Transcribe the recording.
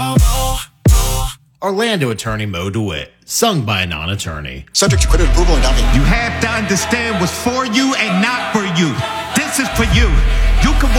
Orlando attorney Mo DeWitt, sung by a non-attorney. Subject to credit approval and document. You have to understand what's for you and not for you. This is for you. You can